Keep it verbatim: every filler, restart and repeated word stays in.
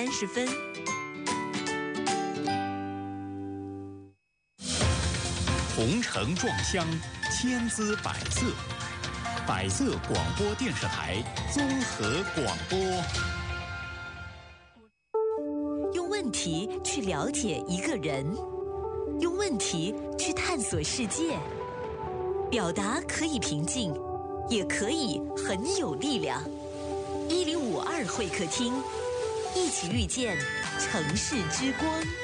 三十分。 红尘撞香，千姿百色，百色广播电视台综合广播。 用问题去了解一个人，用问题去探索世界。表达可以平静，也可以很有力量。一零五二会客厅，一起遇见城市之光。